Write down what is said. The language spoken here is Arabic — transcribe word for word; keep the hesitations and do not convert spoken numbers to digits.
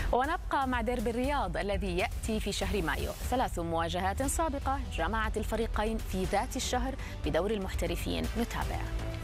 ونبقى مع ديربي الرياض الذي يأتي في شهر مايو. ثلاث مواجهات سابقة جمعت الفريقين في ذات الشهر بدور المحترفين. نتابع.